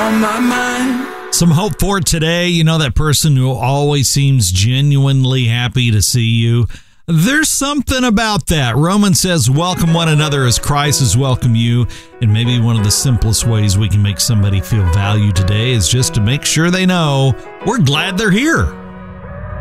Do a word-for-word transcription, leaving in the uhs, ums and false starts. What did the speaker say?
on my mind. Some hope for today. You know, that person who always seems genuinely happy to see you. There's something about that. Romans says, welcome one another as Christ has welcomed you. And maybe one of the simplest ways we can make somebody feel valued today is just to make sure they know we're glad they're here.